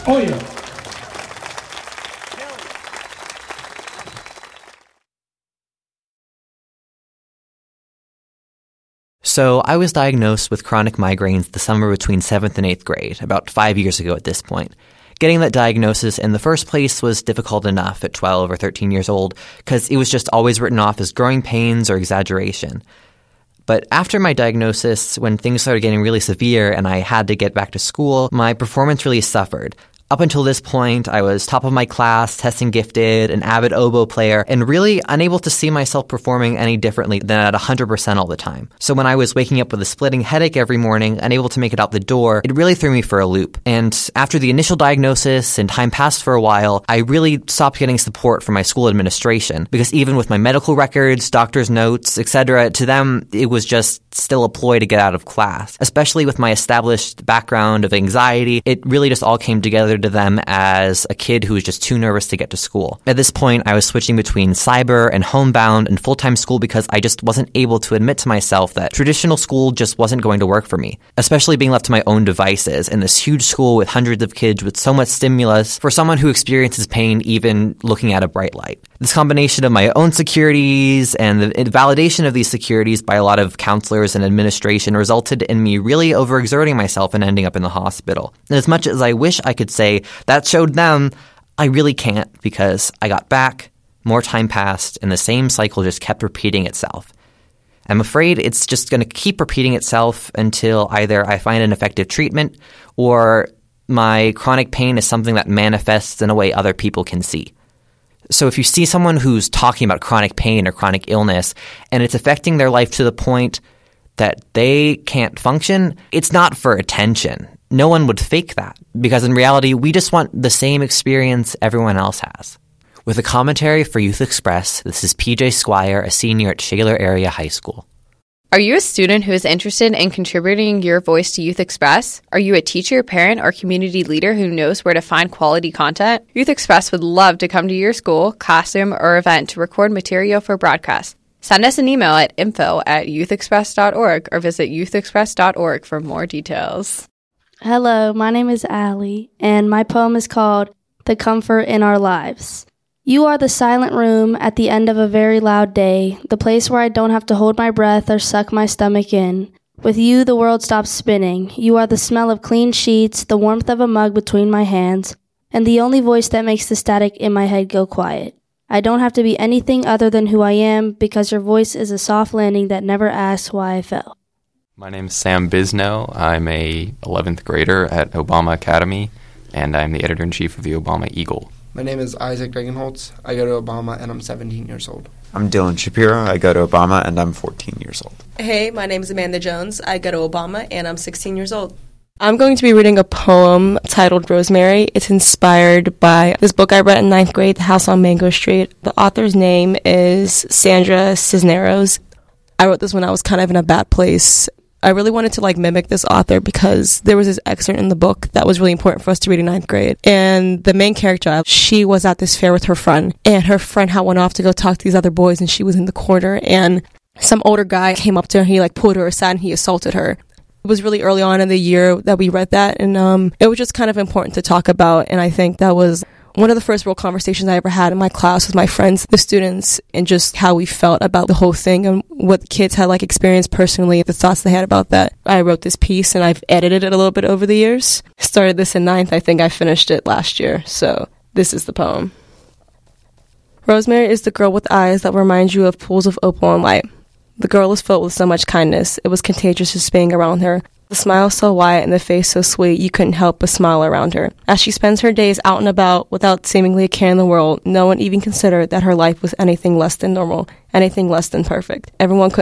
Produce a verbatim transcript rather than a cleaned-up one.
Oh, yeah. So I was diagnosed with chronic migraines the summer between seventh and eighth grade, about five years ago at this point. Getting that diagnosis in the first place was difficult enough at twelve or thirteen years old because it was just always written off as growing pains or exaggeration. But after my diagnosis, when things started getting really severe and I had to get back to school, my performance really suffered. Up until this point, I was top of my class, testing gifted, an avid oboe player, and really unable to see myself performing any differently than at one hundred percent all the time. So when I was waking up with a splitting headache every morning, unable to make it out the door, it really threw me for a loop. And after the initial diagnosis and time passed for a while, I really stopped getting support from my school administration because even with my medical records, doctor's notes, et cetera, to them, it was just still a ploy to get out of class. Especially with my established background of anxiety, it really just all came together to them as a kid who was just too nervous to get to school. At this point, I was switching between cyber and homebound and full-time school because I just wasn't able to admit to myself that traditional school just wasn't going to work for me, especially being left to my own devices in this huge school with hundreds of kids with so much stimulus for someone who experiences pain even looking at a bright light. This combination of my own securities and the validation of these securities by a lot of counselors and administration resulted in me really overexerting myself and ending up in the hospital. And as much as I wish I could say that showed them, I really can't because I got back, more time passed, and the same cycle just kept repeating itself. I'm afraid it's just going to keep repeating itself until either I find an effective treatment or my chronic pain is something that manifests in a way other people can see. So if you see someone who's talking about chronic pain or chronic illness and it's affecting their life to the point that they can't function, it's not for attention. No one would fake that because in reality, we just want the same experience everyone else has. With a commentary for Youth Express, this is P J Squire, a senior at Shaler Area High School. Are you a student who is interested in contributing your voice to Youth Express? Are you a teacher, parent, or community leader who knows where to find quality content? Youth Express would love to come to your school, classroom, or event to record material for broadcast. Send us an email at info at youthexpress dot org or visit youthexpress dot org for more details. Hello, my name is Allie, and my poem is called The Comfort in Our Lives. You are the silent room at the end of a very loud day, the place where I don't have to hold my breath or suck my stomach in. With you, the world stops spinning. You are the smell of clean sheets, the warmth of a mug between my hands, and the only voice that makes the static in my head go quiet. I don't have to be anything other than who I am because your voice is a soft landing that never asks why I fell. My name is Sam Bisno. I'm a eleventh grader at Obama Academy, and I'm the editor-in-chief of the Obama Eagle. My name is Isaac Regenholtz. I go to Obama, and I'm seventeen years old. I'm Dylan Shapiro. I go to Obama, and I'm fourteen years old. Hey, my name is Amanda Jones. I go to Obama, and I'm sixteen years old. I'm going to be reading a poem titled Rosemary. It's inspired by this book I read in ninth grade, The House on Mango Street. The author's name is Sandra Cisneros. I wrote this when I was kind of in a bad place. I really wanted to like mimic this author because there was this excerpt in the book that was really important for us to read in ninth grade. And the main character, she was at this fair with her friend, and her friend had went off to go talk to these other boys, and she was in the corner, and some older guy came up to her, he like pulled her aside and he assaulted her. It was really early on in the year that we read that, and um, it was just kind of important to talk about, and I think that was one of the first real conversations I ever had in my class with my friends, the students, and just how we felt about the whole thing and what the kids had like experienced personally, the thoughts they had about that. I wrote this piece and I've edited it a little bit over the years. Started this in ninth. I think I finished it last year. So this is the poem. Rosemary is the girl with eyes that remind you of pools of opal and light. The girl is filled with so much kindness. It was contagious just being around her. The smile so white and the face so sweet, you couldn't help but smile around her. As she spends her days out and about without seemingly a care in the world, no one even considered that her life was anything less than normal, anything less than perfect. Everyone could